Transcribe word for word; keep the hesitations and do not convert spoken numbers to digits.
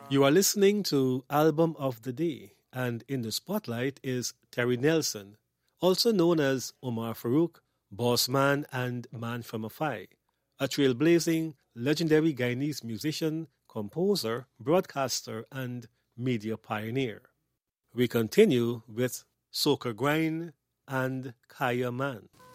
You are listening to Album of the Day, and in the spotlight is Terry Nelson, also known as Omar Farouk, Boss Man and Man from Afai, a trailblazing, legendary Guyanese musician, composer, broadcaster, and media pioneer. We continue with Soca Grind and Kaya Man.